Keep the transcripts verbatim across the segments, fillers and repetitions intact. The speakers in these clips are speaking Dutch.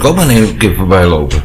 ook maar een keer voorbij lopen.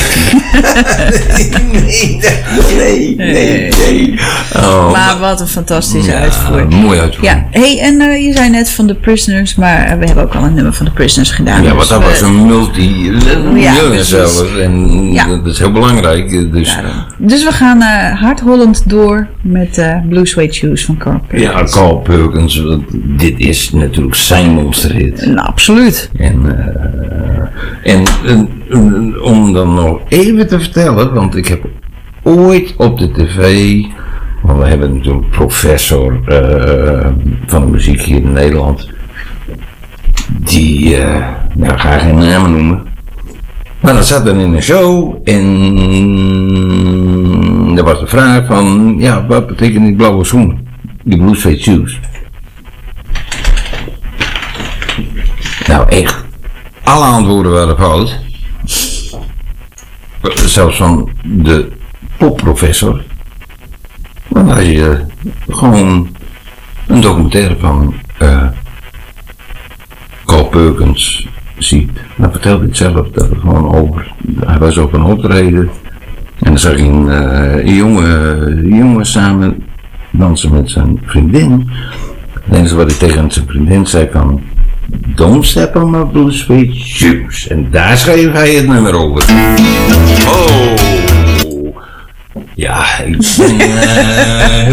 nee, nee, nee, nee. Oh, maar wat een fantastische ja, uitvoering. Mooi uitvoering. Ja, hey, en uh, je zei net van The Prisoners, maar uh, we hebben ook al een nummer van The Prisoners gedaan. Ja, dus want dat we, was een multi ja, zelf. En ja. dat is heel belangrijk. Dus, ja, dus we gaan uh, hardhollend door met uh, Blue Suede Shoes van Carl Perkins. ja, Carl Perkins, dit is natuurlijk zijn monsterhit. Nou, absoluut. En, uh, en uh, uh, om dan nog even te vertellen, want ik heb ooit op de tv, want we hebben natuurlijk een professor uh, van de muziek hier in Nederland, die, uh, nou ik ga geen namen noemen, maar dat zat dan in een show en er was de vraag van, ja, wat betekent die blauwe schoen, die Blue Suede Shoes? Nou echt, alle antwoorden waren fout. Zelfs van de popprofessor. Want als je gewoon een documentaire van uh, Carl Perkins ziet, dan vertelt hij het zelf dat het gewoon over. Hij was op een optreden en dan zag hij een uh, jonge, jongen samen dansen met zijn vriendin. Het enige wat hij tegen zijn vriendin zei van, don't step on my blue suede shoes. En daar schreef hij het nummer over. Oh! Ja, ik ben uh, heel